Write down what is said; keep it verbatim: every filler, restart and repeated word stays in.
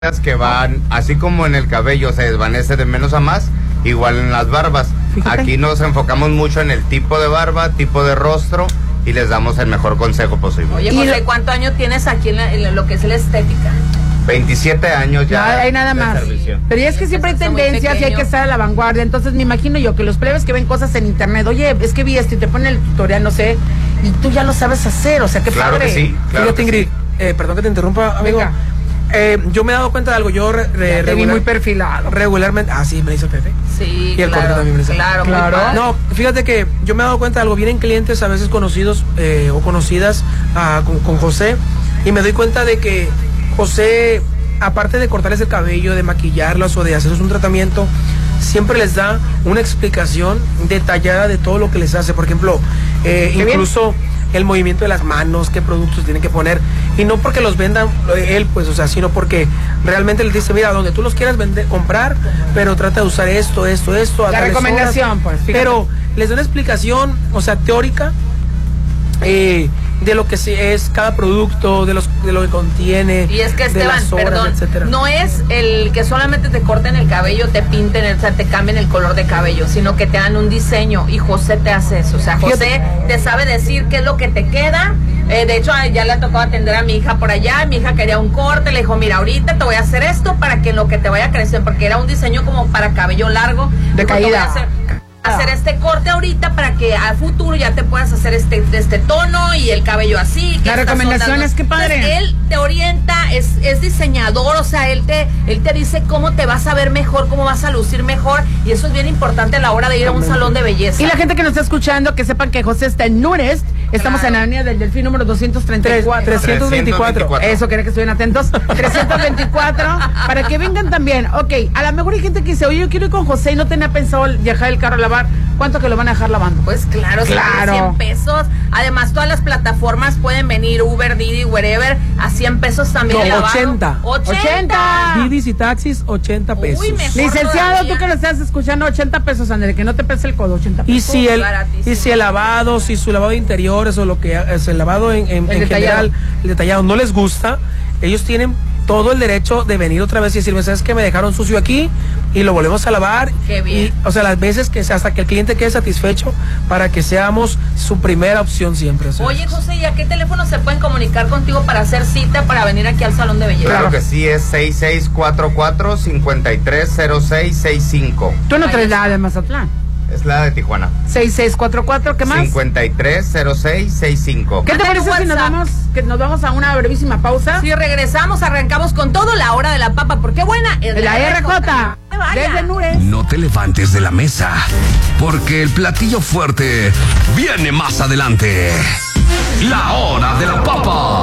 que van, así como en el cabello se desvanece de menos a más, igual en las barbas. Fíjate. Aquí nos enfocamos mucho en el tipo de barba, tipo de rostro y les damos el mejor consejo posible. Oye, José, ¿cuántos años tienes aquí en, la, en lo que es la estética? veintisiete años ya. No hay nada más. Servicio. Pero es que siempre hay tendencias y hay que estar a la vanguardia. Entonces me imagino yo que los plebes que ven cosas en internet, oye, es que vi esto y te ponen el tutorial, no sé, y tú ya lo sabes hacer, o sea, qué claro padre. Que sí, claro Fíjate, que Ingrid, sí. eh, perdón que te interrumpa, amigo. Venga. Eh, yo me he dado cuenta de algo, yo re, re, te vi muy perfilado. Regularmente, ah, sí, me hizo Pepe. Sí, y el claro, corte también me hizo. claro, claro. Muy No, fíjate que yo me he dado cuenta de algo, vienen clientes a veces conocidos eh, o conocidas ah, con, con José, y me doy cuenta de que José, aparte de cortarles el cabello, de maquillarlos o de hacerles un tratamiento, siempre les da una explicación detallada de todo lo que les hace. Por ejemplo, eh, incluso bien. El movimiento de las manos, qué productos tienen que poner, y no porque los vendan él, pues, o sea, sino porque realmente les dice, mira, donde tú los quieras vender, comprar, pero trata de usar esto, esto, esto. La recomendación, horas, pues. Fíjate. Pero les da una explicación, o sea, teórica, eh, de lo que es cada producto, de los de lo que contiene. Y es que, Esteban, horas, perdón, etcétera. No es el que solamente te corten el cabello, te pinten, o sea, te cambien el color de cabello, sino que te dan un diseño, y José te hace eso. O sea, José te sabe decir qué es lo que te queda. Eh, de hecho, ya le ha tocado atender a mi hija por allá. Mi hija quería un corte, le dijo, mira, ahorita te voy a hacer esto para que en lo que te vaya a crecer, porque era un diseño como para cabello largo. De caída. Hacer este corte ahorita para que a futuro ya te puedas hacer este este tono y el cabello así. La recomendación es que padre. Entonces, él te orienta, es, es diseñador, o sea, él te él te dice cómo te vas a ver mejor, cómo vas a lucir mejor, y eso es bien importante a la hora de ir a un salón de belleza. Y la gente que nos está escuchando, que sepan que José está en Nurest, estamos claro. en la avenida del Delfín número doscientos treinta y cuatro. trescientos veinticuatro. Eso, quería que estuvieran atentos. trescientos veinticuatro, para que vengan también. Ok, a lo mejor hay gente que dice, oye, yo quiero ir con José y no tenía pensado dejar el carro a lavar. ¿Cuánto que lo van a dejar lavando? Pues claro, claro. cien pesos. Además, todas las plataformas pueden venir, Uber, Didi, wherever, a cien pesos también. No, ochenta. ochenta. Didis y taxis, ochenta pesos. Uy, licenciado, todavía. Tú que lo estás escuchando, ochenta pesos, André, que no te pese el codo, ochenta pesos. Y si el, y si el lavado, si su lavado de interiores o lo que es el lavado en, en, en general, el detallado no les gusta, ellos tienen todo el derecho de venir otra vez y decirme, ¿sabes qué? Me dejaron sucio aquí y lo volvemos a lavar. Qué bien. Y, o sea, las veces que hasta que el cliente quede satisfecho, para que seamos su primera opción siempre. O sea, oye, José, ¿y a qué teléfono se pueden comunicar contigo para hacer cita, para venir aquí al salón de belleza? Claro que sí, es seis seis cuatro cuatro, cinco tres cero seis seis cinco. Tú no traes la de Mazatlán. Es la de Tijuana. seis seis cuatro cuatro, ¿qué más? cinco tres cero seis seis cinco. ¿Qué te parece si nos vamos, que nos vamos a una brevísima pausa? Si regresamos, arrancamos con todo la hora de la papa, porque buena es la, la R J. Desde Nures. No te levantes de la mesa, porque el platillo fuerte viene más adelante. La hora de la papa.